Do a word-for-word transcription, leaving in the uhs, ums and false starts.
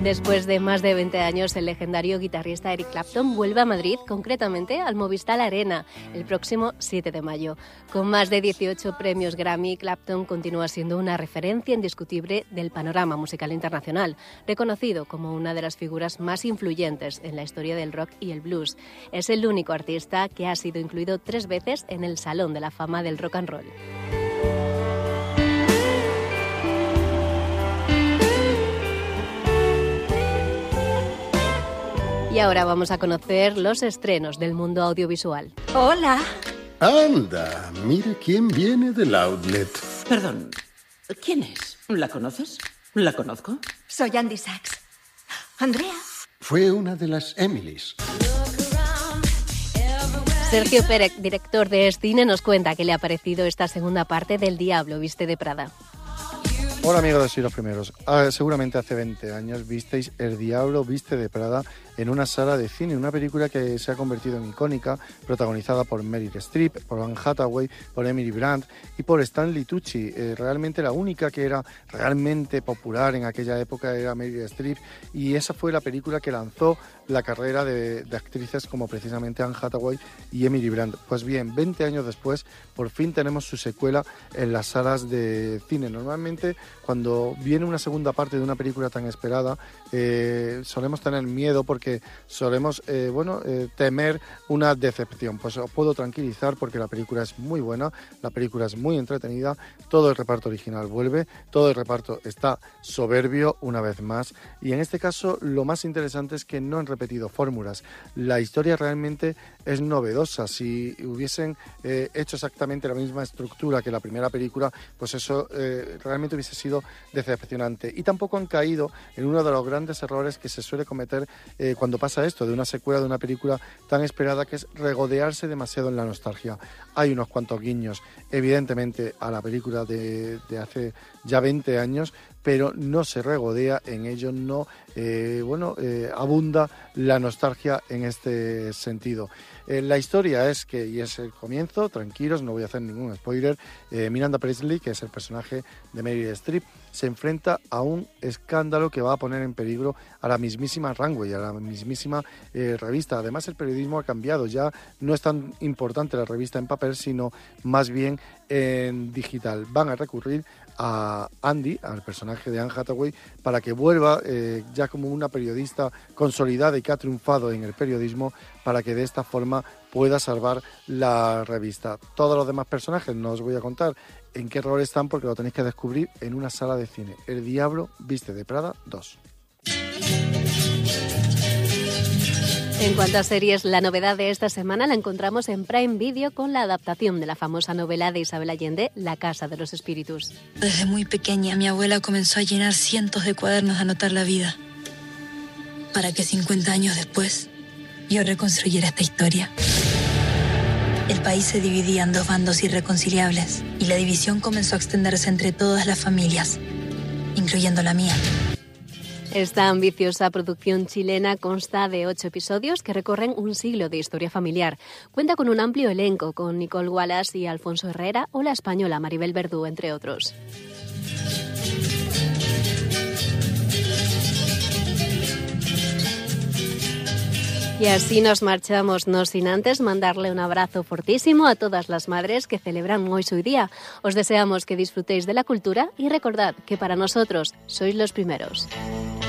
Después de más de veinte años, el legendario guitarrista Eric Clapton vuelve a Madrid, concretamente al Movistar Arena, el próximo siete de mayo. Con más de dieciocho premios Grammy, Clapton continúa siendo una referencia indiscutible del panorama musical internacional, reconocido como una de las figuras más influyentes en la historia del rock y el blues. Es el único artista que ha sido incluido tres veces en el Salón de la Fama del Rock and Roll. Y ahora vamos a conocer los estrenos del mundo audiovisual. Hola. Anda, mire quién viene del outlet. Perdón, ¿quién es? ¿La conoces? ¿La conozco? Soy Andy Sachs. Andrea. Fue una de las Emilys. Sergio Pérez, director de cine, nos cuenta qué le ha parecido esta segunda parte del Diablo viste de Prada. Hola amigos de Soy los Primeros. Ah, seguramente hace veinte años visteis El Diablo viste de Prada en una sala de cine, una película que se ha convertido en icónica, protagonizada por Meryl Streep, por Anne Hathaway, por Emily Blunt y por Stanley Tucci. Eh, realmente la única que era realmente popular en aquella época era Meryl Streep, y esa fue la película que lanzó la carrera de, de actrices como precisamente Anne Hathaway y Emily Blunt. Pues bien, veinte años después, por fin tenemos su secuela en las salas de cine. Normalmente, cuando viene una segunda parte de una película tan esperada, eh, solemos tener miedo porque solemos eh, bueno, eh, temer una decepción. Pues os puedo tranquilizar porque la película es muy buena, la película es muy entretenida, todo el reparto original vuelve, todo el reparto está soberbio una vez más, y en este caso lo más interesante es que no han repetido fórmulas. La historia realmente es novedosa. Si hubiesen eh, hecho exactamente la misma estructura que la primera película, pues eso eh, realmente hubiese sido decepcionante. Y tampoco han caído en uno de los grandes errores que se suele cometer eh, cuando pasa esto de una secuela de una película tan esperada, que es regodearse demasiado en la nostalgia. Hay unos cuantos guiños, evidentemente, a la película de, de hace ya veinte años, pero no se regodea en ello, no eh, bueno, eh, abunda la nostalgia en este sentido. Eh, la historia es que, y es el comienzo, tranquilos, no voy a hacer ningún spoiler, eh, Miranda Priestly, que es el personaje de Meryl Streep, se enfrenta a un escándalo que va a poner en peligro a la mismísima Runway, a la mismísima eh, revista. Además, el periodismo ha cambiado, ya no es tan importante la revista en papel, sino más bien en digital. Van a recurrir a Andy, al personaje de Anne Hathaway, para que vuelva eh, ya como una periodista consolidada y que ha triunfado en el periodismo, para que de esta forma pueda salvar la revista. Todos los demás personajes no os voy a contar en qué rol están porque lo tenéis que descubrir en una sala de cine. El Diablo viste de Prada dos. En cuanto a series, la novedad de esta semana la encontramos en Prime Video con la adaptación de la famosa novela de Isabel Allende, La Casa de los Espíritus. Desde muy pequeña, mi abuela comenzó a llenar cientos de cuadernos de anotar la vida, para que cincuenta años después yo reconstruyera esta historia. El país se dividía en dos bandos irreconciliables y la división comenzó a extenderse entre todas las familias, incluyendo la mía. Esta ambiciosa producción chilena consta de ocho episodios que recorren un siglo de historia familiar. Cuenta con un amplio elenco, con Nicole Wallace y Alfonso Herrera o la española Maribel Verdú, entre otros. Y así nos marchamos, no sin antes mandarle un abrazo fortísimo a todas las madres que celebran hoy su día. Os deseamos que disfrutéis de la cultura y recordad que para nosotros sois los primeros.